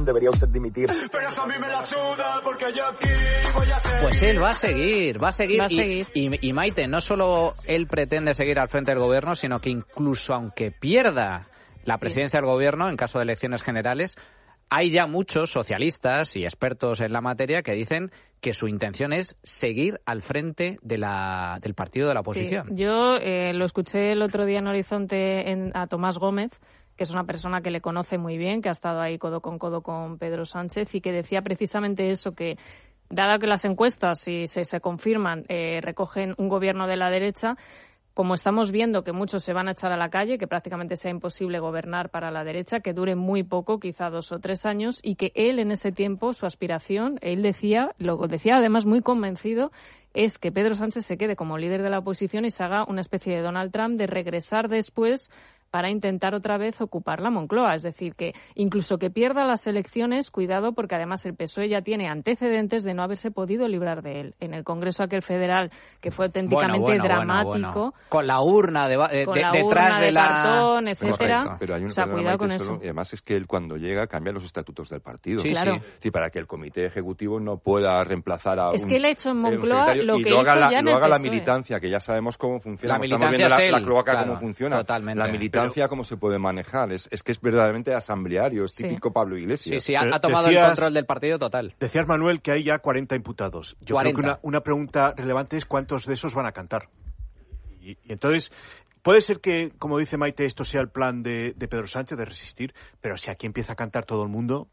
debería usted dimitir. Pero eso a mí me la suda porque yo aquí voy a seguir. Pues él va a seguir. Y Maite, no solo él pretende seguir al frente del gobierno, sino que incluso aunque pierda la presidencia del gobierno en caso de elecciones generales, hay ya muchos socialistas y expertos en la materia que dicen que su intención es seguir al frente del partido de la oposición. Sí. Yo lo escuché el otro día en Horizonte a Tomás Gómez, que es una persona que le conoce muy bien, que ha estado ahí codo con Pedro Sánchez y que decía precisamente eso, que dado que las encuestas, si se confirman, recogen un gobierno de la derecha, como estamos viendo que muchos se van a echar a la calle, que prácticamente sea imposible gobernar para la derecha, que dure muy poco, quizá 2 o 3 años, y que él en ese tiempo, su aspiración, él decía, lo decía además muy convencido, es que Pedro Sánchez se quede como líder de la oposición y se haga una especie de Donald Trump de regresar después para intentar otra vez ocupar la Moncloa. Es decir, que incluso que pierda las elecciones, cuidado, porque además el PSOE ya tiene antecedentes de no haberse podido librar de él. En el Congreso aquel federal, que fue auténticamente dramático. Con la urna detrás de cartón, etcétera. Pero hay un cuidado con eso. Y además es que él cuando llega cambia los estatutos del partido. Sí, claro. Sí, para que el comité ejecutivo no pueda reemplazar a Es que él ha hecho en Moncloa lo que hizo ya en el PSOE. PSOE. La militancia, que ya sabemos cómo funciona. La militancia es él, la cloaca claro, cómo funciona. Totalmente. La militancia cómo se puede manejar. Es que es verdaderamente asambleario, es típico Pablo Iglesias. Sí, ha tomado el control del partido total. Decías, Manuel, que hay ya 40 imputados. Yo 40. creo que una pregunta relevante es cuántos de esos van a cantar. Y entonces, puede ser que, como dice Maite, esto sea el plan de Pedro Sánchez de resistir, pero si aquí empieza a cantar todo el mundo,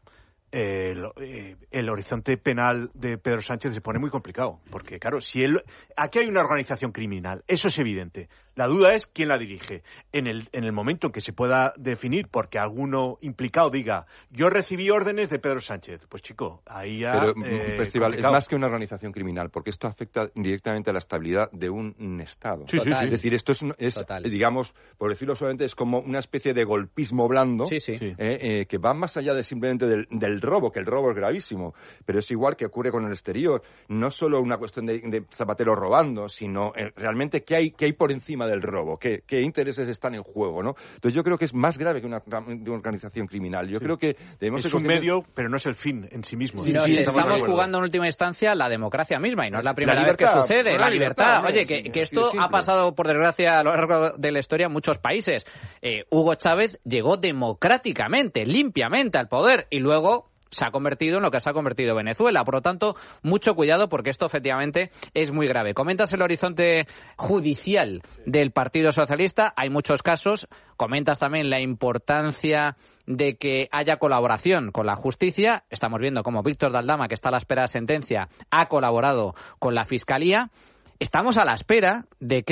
el horizonte penal de Pedro Sánchez se pone muy complicado. Porque, claro, aquí hay una organización criminal, eso es evidente. La duda es quién la dirige. En el momento en que se pueda definir, porque alguno implicado diga, yo recibí órdenes de Pedro Sánchez, pues chico, ahí ya... Pero, Percival, es más que una organización criminal, porque esto afecta directamente a la estabilidad de un Estado. Sí. Es decir, esto es digamos, por decirlo solamente, es como una especie de golpismo blando, que va más allá de simplemente del robo, que el robo es gravísimo, pero es igual que ocurre con el exterior. No solo una cuestión de Zapatero robando, sino realmente qué hay por encima del robo, qué intereses están en juego, ¿no? Entonces yo creo que es más grave que una organización criminal. Yo creo que debemos es un medio, pero no es el fin en sí mismo. Estamos jugando en última instancia la democracia misma y no es la primera vez que sucede. La libertad. Oye, que esto ha pasado, por desgracia, a lo largo de la historia en muchos países. Hugo Chávez llegó democráticamente, limpiamente al poder y luego se ha convertido en lo que se ha convertido Venezuela. Por lo tanto, mucho cuidado porque esto efectivamente es muy grave. Comentas el horizonte judicial del Partido Socialista. Hay muchos casos. Comentas también la importancia de que haya colaboración con la justicia. Estamos viendo cómo Víctor de Aldama, que está a la espera de sentencia, ha colaborado con la Fiscalía. Estamos a la espera de que